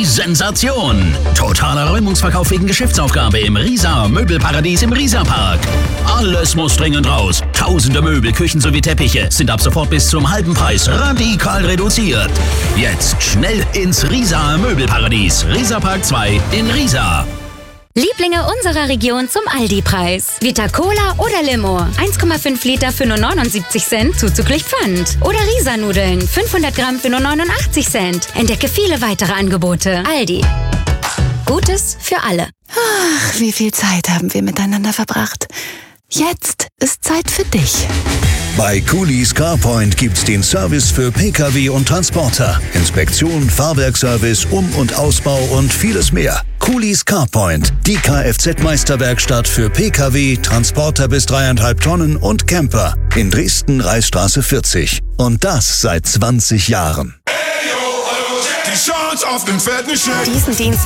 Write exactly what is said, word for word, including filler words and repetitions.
die Sensation. Totaler Räumungsverkauf wegen Geschäftsaufgabe im Riesa Möbelparadies im Riesa-Park. Alles muss dringend raus. Tausende Möbel, Küchen sowie Teppiche sind ab sofort bis zum halben Preis radikal reduziert. Jetzt schnell ins Riesa Möbelparadies. Riesa-Park zwei in Riesa. Lieblinge unserer Region zum Aldi-Preis. Vita Cola oder Limo. eins Komma fünf Liter für nur neunundsiebzig Cent, zuzüglich Pfand. Oder Risa-Nudeln. fünfhundert Gramm für nur neunundachtzig Cent. Entdecke viele weitere Angebote. Aldi. Gutes für alle. Ach, wie viel Zeit haben wir miteinander verbracht. Jetzt ist Zeit für dich. Bei Coolies CarPoint gibt's den Service für Pkw und Transporter. Inspektion, Fahrwerkservice, Um- und Ausbau und vieles mehr. Coolies CarPoint, die Kfz-Meisterwerkstatt für Pkw, Transporter bis dreieinhalb Tonnen und Camper. In Dresden, Reichsstraße vierzig. Und das seit zwanzig Jahren. Die Chance auf den fetten Scheck. Diesen Dienst